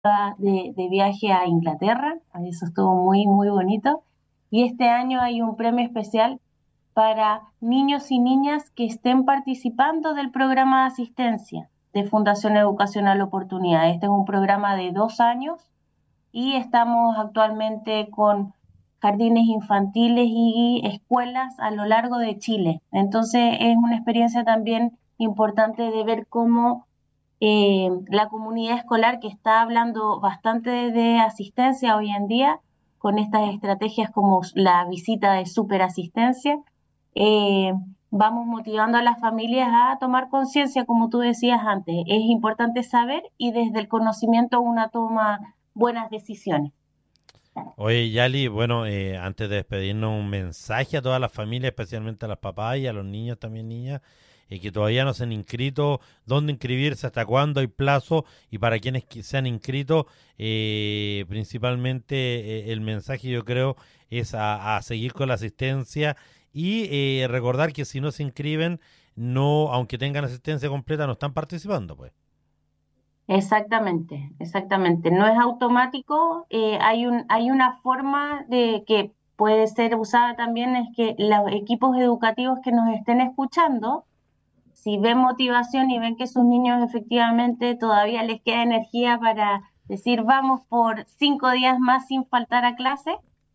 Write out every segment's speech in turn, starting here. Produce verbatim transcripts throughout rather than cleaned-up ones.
de, de viaje a Inglaterra, eso estuvo muy, muy bonito. Y este año hay un premio especial para niños y niñas que estén participando del programa de asistencia de Fundación Educacional Oportunidad. Este es un programa de dos años y estamos actualmente con jardines infantiles y escuelas a lo largo de Chile. Entonces es una experiencia también importante de ver cómo eh, la comunidad escolar, que está hablando bastante de asistencia hoy en día, con estas estrategias como la visita de superasistencia, eh, vamos motivando a las familias a tomar conciencia, como tú decías antes. Es importante saber y desde el conocimiento una toma buenas decisiones. Oye, Yali, bueno, eh, antes de despedirnos, un mensaje a todas las familias, especialmente a las papás y a los niños también, niñas, eh, que todavía no se han inscrito, dónde inscribirse, hasta cuándo hay plazo, y para quienes que se han inscrito, eh, principalmente eh, el mensaje yo creo es a, a seguir con la asistencia y eh, recordar que si no se inscriben, no, aunque tengan asistencia completa, no están participando, pues. Exactamente, exactamente. No es automático, eh, hay un, hay una forma de que puede ser usada también, es que los equipos educativos que nos estén escuchando, si ven motivación y ven que sus niños efectivamente todavía les queda energía para decir vamos por cinco días más sin faltar a clase,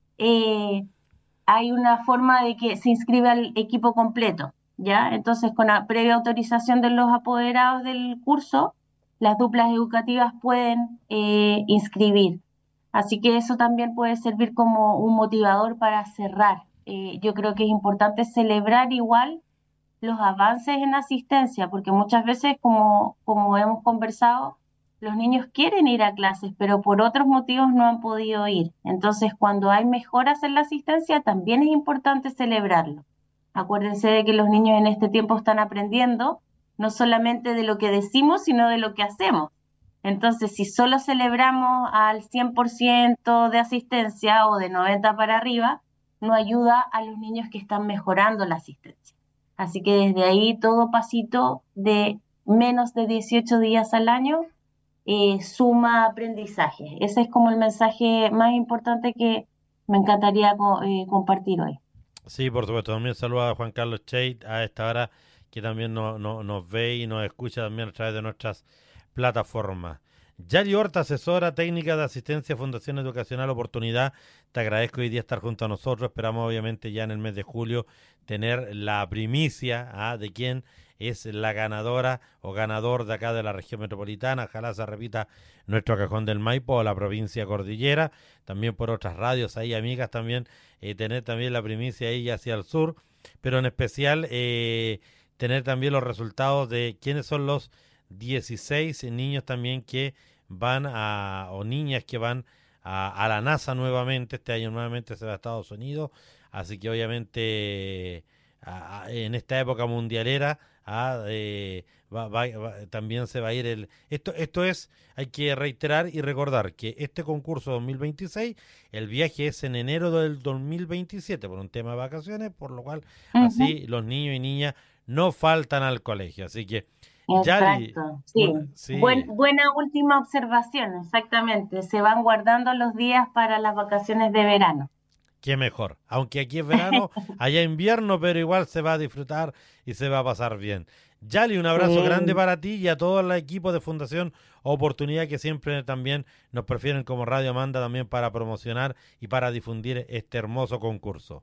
eh, hay una forma de que se inscribe al equipo completo, ¿ya? Entonces, con la previa autorización de los apoderados del curso, las duplas educativas pueden eh, inscribir. Así que eso también puede servir como un motivador para cerrar. Eh, yo creo que es importante celebrar igual los avances en asistencia, porque muchas veces, como, como hemos conversado, los niños quieren ir a clases, pero por otros motivos no han podido ir. Entonces, cuando hay mejoras en la asistencia, también es importante celebrarlo. Acuérdense de que los niños en este tiempo están aprendiendo no solamente de lo que decimos, sino de lo que hacemos. Entonces, si solo celebramos al cien por ciento de asistencia o de noventa para arriba, no ayuda a los niños que están mejorando la asistencia. Así que desde ahí todo pasito de menos de dieciocho días al año eh, suma aprendizaje. Ese es como el mensaje más importante que me encantaría co- eh, compartir hoy. Sí, por supuesto. También saluda a Juan Carlos Chait a esta hora, que también no- no- nos ve y nos escucha también a través de nuestras plataformas. Yari Horta, asesora técnica de asistencia Fundación Educacional Oportunidad, te agradezco hoy día estar junto a nosotros. Esperamos obviamente ya en el mes de julio tener la primicia, ¿ah?, de quién es la ganadora o ganador de acá de la región metropolitana. Ojalá se repita nuestro Cajón del Maipo o la provincia cordillera, también por otras radios ahí, amigas, también eh, tener también la primicia ahí hacia el sur, pero en especial eh, tener también los resultados de quiénes son los dieciséis niños también que van a, o niñas que van a, a la NASA nuevamente. Este año nuevamente se va a Estados Unidos, así que obviamente a- a- en esta época mundialera ah, eh, va- va- va- también se va a ir el... Esto, esto es, hay que reiterar y recordar que este concurso dos mil veintiséis, el viaje es en enero del dos mil veintisiete por un tema de vacaciones, por lo cual Ujú. así los niños y niñas no faltan al colegio. Así que, Yali, Exacto, sí. un, Buen, sí, buena última observación, exactamente. Se van guardando los días para las vacaciones de verano. qué mejor. Aunque aquí es verano, allá invierno, pero igual se va a disfrutar y se va a pasar bien. Yali, un abrazo grande Sí. para ti y a todo el equipo de Fundación Oportunidad, que siempre también nos prefieren como Radio Manda también para promocionar y para difundir este hermoso concurso.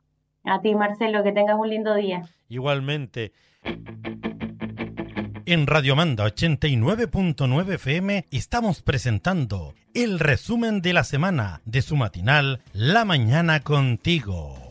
A ti, Marcelo, que tengas un lindo día. Igualmente, en Radio Manda ochenta y nueve punto nueve F M estamos presentando el resumen de la semana de su matinal La Mañana Contigo.